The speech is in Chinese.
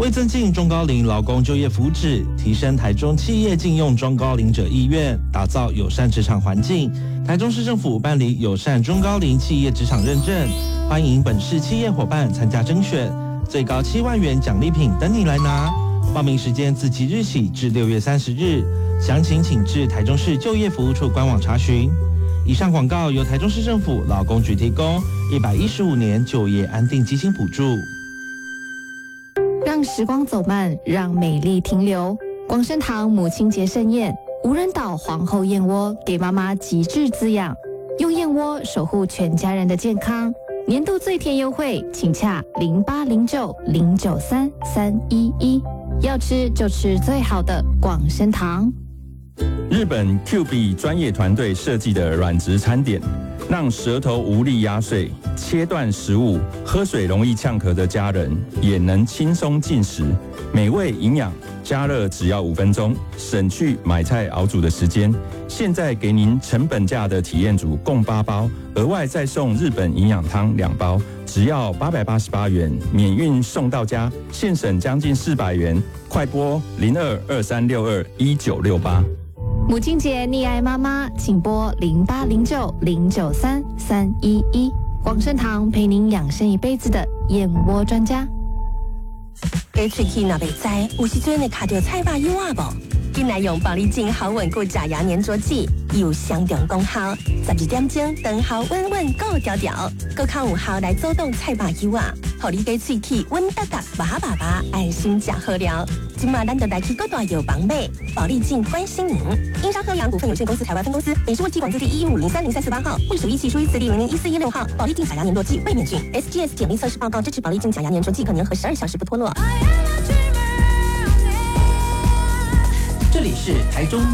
为增进中高龄劳工就业福祉，提升台中企业聘用中高龄者意愿，打造友善职场环境，台中市政府办理友善中高龄企业职场认证，欢迎本市企业伙伴参加甄选，最高7万元奖励品等你来拿。报名时间自即日起至6月30日，详情请至台中市就业服务处官网查询。以上广告由台中市政府劳工局提供，115年就业安定基金补助。 让时光走慢，让美丽停留。广生堂母亲节盛宴，无人岛皇后燕窝给妈妈极致滋养，用燕窝守护全家人的健康。年度最甜优惠，请洽0809093311，要吃就吃最好的广生堂。 日本 QB 专业团队设计的软质餐点，让舌头无力压碎、切断食物、喝水容易呛咳的家人也能轻松进食，美味营养，加热只要5分钟，省去买菜熬煮的时间。现在给您成本价的体验组共8包，额外再送日本营养汤2包，只要888元，免运送到家，现省将近400元。快拨0223621968。 母亲节溺爱妈妈，请拨0809093311。广生堂陪您养生一辈子的燕窝专家。 给喙齿若袂知，有时阵会卡到菜肉油啊无？紧来用保利净好稳固假牙粘着剂，有相同功效。12点钟长效稳稳够调调，更较有效来阻挡菜肉油啊，互你嘅喙齿稳达达、麻麻麻，安心食好料。今嘛咱就来去各大药房买保利净关心您。英商科阳股份有限公司台湾分公司，北市卫计管字第115030348号，隶属1系属于字第001416号。保利净假牙粘着剂卫冕菌 ，SGS 检疫测试报告支持保利净假牙粘着剂可粘合12小时不脱落。 这里是台中